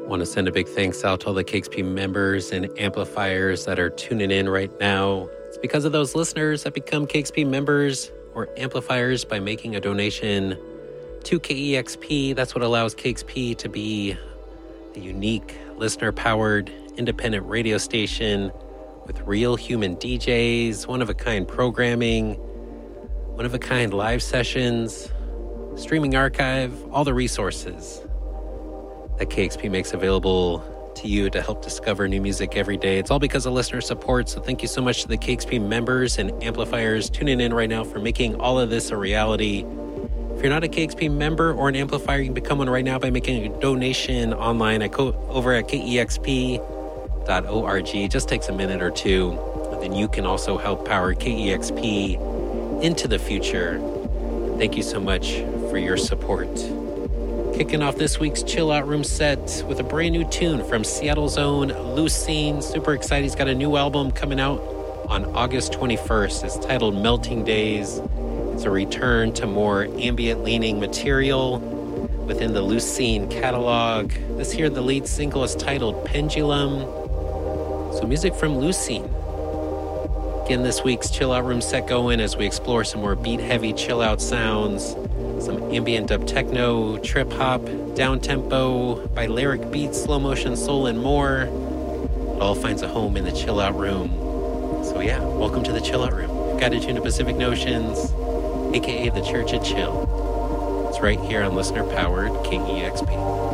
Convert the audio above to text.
Want to send a big thanks out to all the KXP members and amplifiers that are tuning in right now. It's because of those listeners that become KXP members or amplifiers by making a donation to KEXP. That's what allows KXP to be the unique, listener-powered, independent radio station with real human DJs, one-of-a-kind programming, one-of-a-kind live sessions, streaming archive, all the resources that KXP makes available to you to help discover new music every day. It's all because of listener support, so thank you so much to the KXP members and amplifiers tuning in right now for making all of this a reality. If you're not a KXP member or an amplifier, you can become one right now by making a donation online over at kexp.org. It just takes a minute or two, and then you can also help power KEXP into the future. Thank you so much for your support. Kicking off this week's Chill Out Room set with a brand new tune from Seattle's own Lucene. Super excited. He's got a new album coming out on August 21st. It's titled Melting Days. It's a return to more ambient-leaning material within the Lucene catalog. This here, the lead single, is titled Pendulum. So music from Lucene. Again, this week's Chill Out Room set going as we explore some more beat-heavy chill-out sounds, some ambient dub techno, trip-hop, down-tempo, by lyric beats, slow-motion soul, and more. It all finds a home in the Chill Out Room. So yeah, welcome to the Chill Out Room. You've got to tune to Pacific Notions, a.k.a. the Church of Chill. It's right here on listener-powered KEXP.